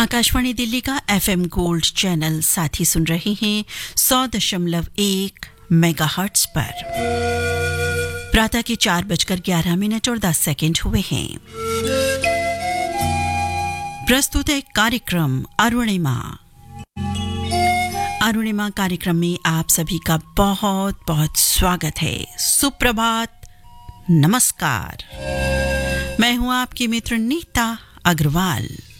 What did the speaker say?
आकाशवाणी दिल्ली का FM gold channel साथी सुन रहे हैं 100.1 मेगाहर्ट्ज पर। प्रातः के 4:11 और 10 सेकंड हुए हैं। प्रस्तुत है कार्यक्रम अरुणिमा। अरुणिमा कार्यक्रम में आप सभी का बहुत बहुत स्वागत है। सुप्रभात, नमस्कार। मैं हूं आपकी मित्र नीता अग्रवाल।